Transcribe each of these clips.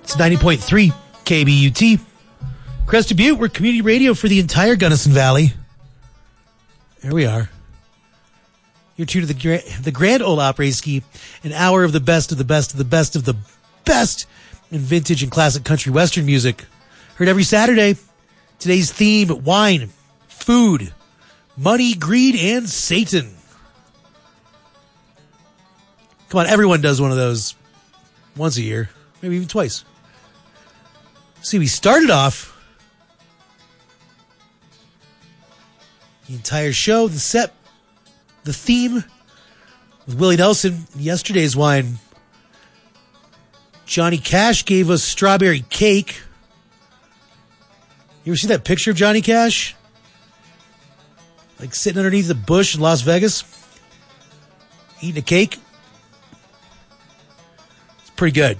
It's 90.3 KBUT. Crested Butte, we're community radio for the entire Gunnison Valley. There we are. You're tuned to the Grand Ole Opry Ski, an hour of the best of the best of the best of the best in vintage and classic country western music. Heard every Saturday. Today's theme, wine, food, money, greed, and Satan. Come on, everyone does one of those once a year, maybe even twice. See, we started off the entire show, the set, the theme with Willie Nelson, yesterday's wine. Johnny Cash gave us Strawberry Cake. You ever see that picture of Johnny Cash? Like sitting underneath the bush in Las Vegas, eating a cake. It's pretty good.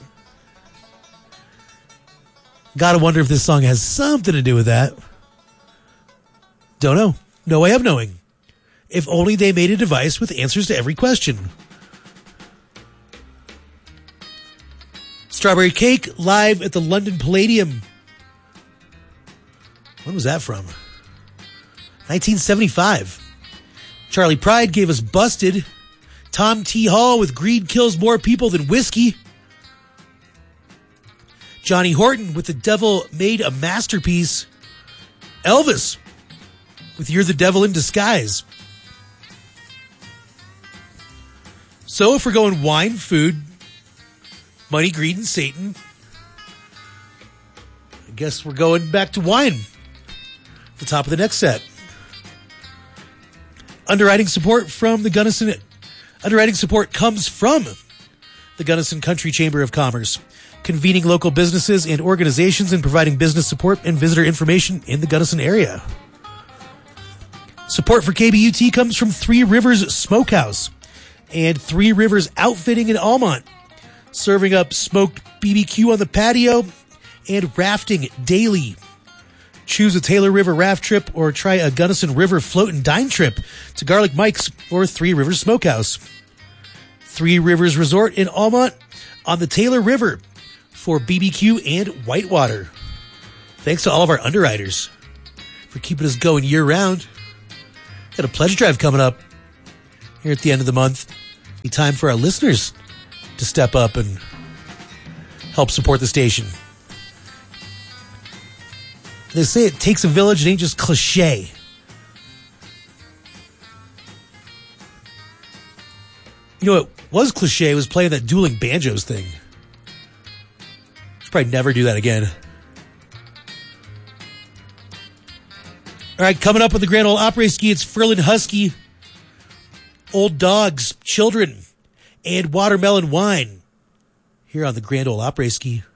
Gotta wonder if this song has something to do with that. Don't know. No way of knowing. If only they made a device with answers to every question. Strawberry Cake live at the London Palladium. When was that from? 1975. Charlie Pride gave us Busted. Tom T. Hall with Greed Kills More People Than Whiskey. Johnny Horton with The Devil Made a Masterpiece. Elvis with You're the Devil in Disguise. So if we're going wine, food, money, greed, and Satan, I guess we're going back to wine. The top of the next set. Underwriting support comes from the Gunnison Country Chamber of Commerce, convening local businesses and organizations and providing business support and visitor information in the Gunnison area. Support for KBUT comes from Three Rivers Smokehouse and Three Rivers Outfitting in Almont, serving up smoked BBQ on the patio and rafting daily. Choose a Taylor River raft trip or try a Gunnison River float and dine trip to Garlic Mike's or Three Rivers Smokehouse. Three Rivers Resort in Almont on the Taylor River for BBQ and whitewater. Thanks to all of our underwriters for keeping us going year round. Got a pledge drive coming up here at the end of the month. Be time for our listeners to step up and help support the station. They say it takes a village. It ain't just cliche. You know what was cliche was playing that dueling banjos thing. Should probably never do that again. All right, coming up with the Grand Ole Opry Ski, it's Ferlin Husky, Old Dogs, Children, and Watermelon Wine here on the Grand Ole Opry Ski.